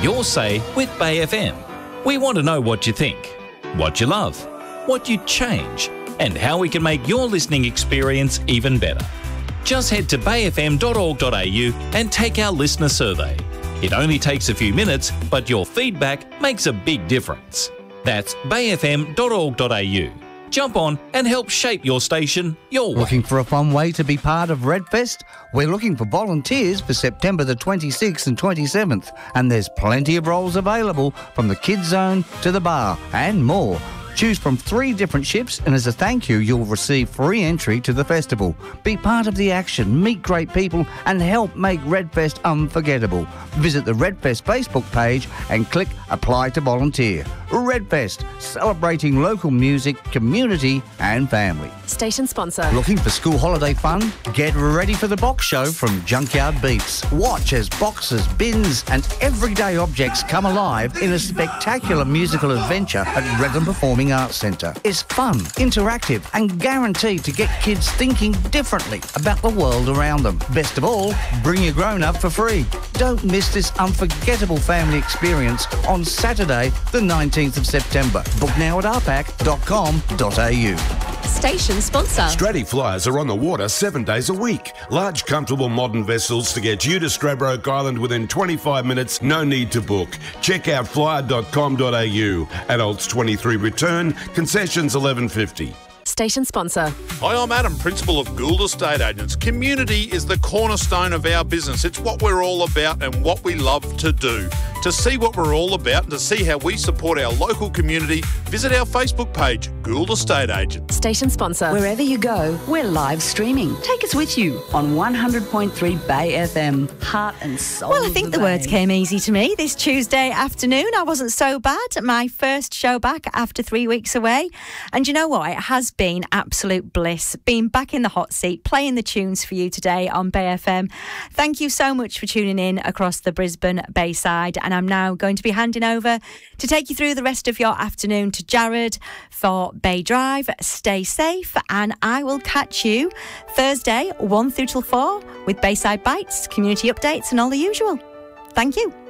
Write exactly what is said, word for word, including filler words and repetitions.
your say with Bay F M. We want to know what you think, what you love, what you'd change, and how we can make your listening experience even better. Just head to bay f m dot org dot a u and take our listener survey. It only takes a few minutes, but your feedback makes a big difference. That's bay f m dot org dot a u. Jump on and help shape your station your way. Looking for a fun way to be part of Redfest? We're looking for volunteers for September the twenty-sixth and twenty-seventh, and there's plenty of roles available from the kids zone to the bar and more. Choose from three different ships, and as a thank you, you'll receive free entry to the festival. Be part of the action, meet great people, and help make Redfest unforgettable. Visit the Redfest Facebook page and click Apply to Volunteer. Redfest, celebrating local music, community and family. Station sponsor. Looking for school holiday fun? Get ready for the box show from Junkyard Beats. Watch as boxes, bins and everyday objects come alive in a spectacular musical adventure at Redland Performing Arts Centre. It's fun, interactive and guaranteed to get kids thinking differently about the world around them. Best of all, bring your grown-up for free. Don't miss this unforgettable family experience on Saturday the nineteenth of September. Book now at r pac dot com dot a u. Station sponsor. Stratty Flyers are on the water seven days a week. Large, comfortable, modern vessels to get you to Stradbroke Island within twenty-five minutes. No need to book. Check out flyer dot com dot a u. Adults twenty-three return. Concessions eleven fifty. Station sponsor. Hi, I'm Adam, Principal of Gould Estate Agents. Community is the cornerstone of our business. It's what we're all about and what we love to do. To see what we're all about and to see how we support our local community, visit our Facebook page, Gould Estate Agents. Station sponsor. Wherever you go, we're live streaming. Take us with you on one hundred point three Bay F M, heart and soul. Well, I think the, the words came easy to me this Tuesday afternoon. I wasn't so bad. My first show back after three weeks away. And you know what? It has been absolute bliss being back in the hot seat, playing the tunes for you today on Bay F M. Thank you so much for tuning in across the Brisbane Bayside. And I'm now going to be handing over to take you through the rest of your afternoon to Jared for Bay Drive. Stay safe, and I will catch you Thursday, one through till four, with Bayside Bites, community updates, and all the usual. Thank you.